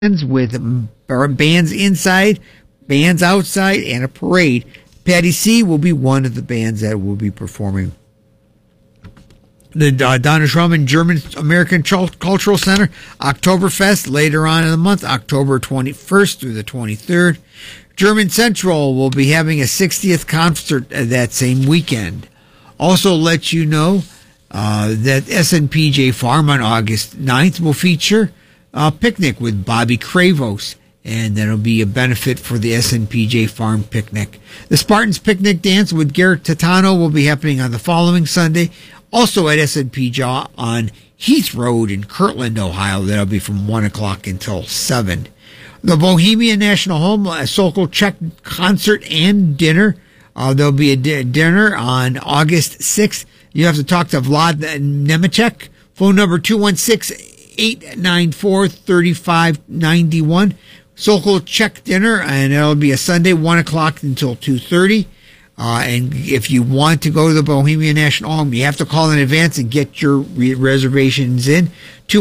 with bands inside, bands outside, and a parade. Patty C will be one of the bands that will be performing. The Donna Schramm German American Cultural Center, Oktoberfest later on in the month, October 21st through the 23rd. German Central will be having a 60th concert that same weekend. Also let you know that SNPJ Farm on August 9th will feature a picnic with Bobby Cravos, and that'll be a benefit for the SNPJ Farm Picnic. The Spartans Picnic Dance with Garrett Titano will be happening on the following Sunday, also at SNPJ on Heath Road in Kirtland, Ohio. That'll be from 1 o'clock until 7. The Bohemian National Home Sokol Czech concert and dinner. There'll be a dinner on August 6th. You have to talk to Vlad Nemechek. Phone number 216-894-3591. Sokol Czech dinner, and it'll be a Sunday, 1 o'clock until 2:30. And if you want to go to the Bohemian National Home, you have to call in advance and get your reservations in.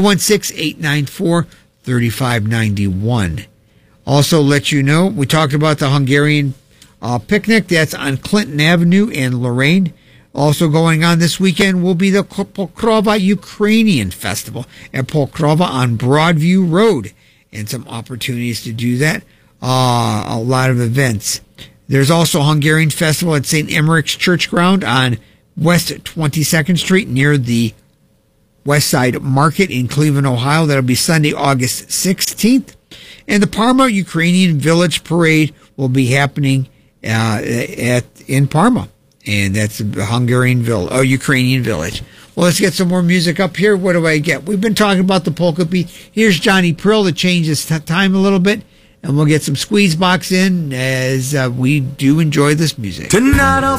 216-894-3591. Also let you know, we talked about the Hungarian picnic. That's on Clinton Avenue in Lorraine. Also going on this weekend will be the Pokrova Ukrainian Festival at Pokrova on Broadview Road, and some opportunities to do that. A lot of events. There's also a Hungarian Festival at St. Emmerich's Church Ground on West 22nd Street near the West Side Market in Cleveland, Ohio. That'll be Sunday, August 16th. And the Parma Ukrainian Village Parade will be happening in Parma. And that's the Hungarian village, or Ukrainian village. Well, let's get some more music up here. What do I get? We've been talking about the polka beat. Here's Johnny Prill to change his time a little bit. And we'll get some Squeeze Box in as we do enjoy this music. Tonight I'll